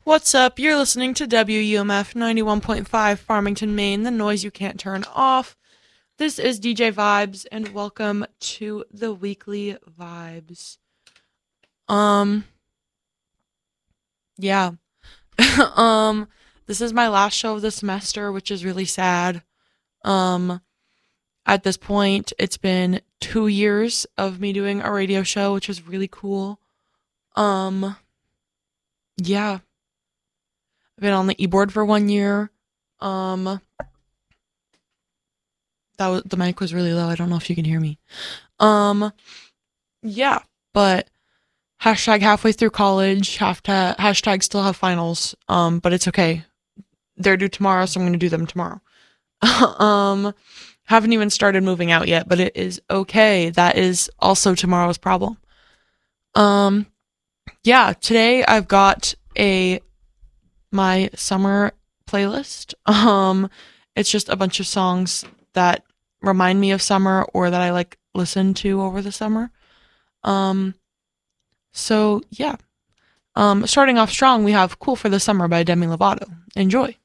What's up? You're listening to WUMF 91.5 Farmington, Maine, the noise you can't turn off. This is DJ Vibes, and welcome to the weekly vibes. Yeah. This is my last show of the semester, which is really sad. At this point, it's been 2 years of me doing a radio show, which is really cool. Yeah. I've been on the e-board for 1 year. The mic was really low. I don't know if you can hear me. Yeah, but hashtag halfway through college, hashtag still have finals. But it's okay. They're due tomorrow, so I'm going to do them tomorrow. Haven't even started moving out yet, but it is okay. That is also tomorrow's problem. Yeah, today I've got my summer playlist. It's just a bunch of songs that remind me of summer or that I like listen to over the summer. So yeah. Starting off strong, we have Cool for the Summer by Demi Lovato. Enjoy.